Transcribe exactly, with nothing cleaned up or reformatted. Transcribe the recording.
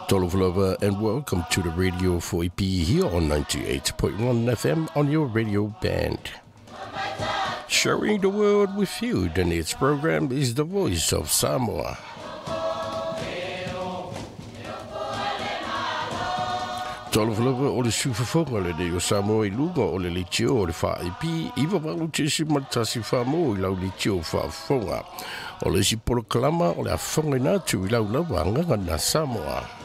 Toloflova, and welcome to the radio for E P here on ninety-eight point one F M on your radio band. Sharing the world with you, the next program is The Voice of Samoa. Toloflova o le sufafonga le deo Samoa I lunga o le litio o le wha I P, iwa walu tisi matasi whamo I lau litio whaafonga. O le si polo kalama o le afonga natu I lau lau wanga na Samoa.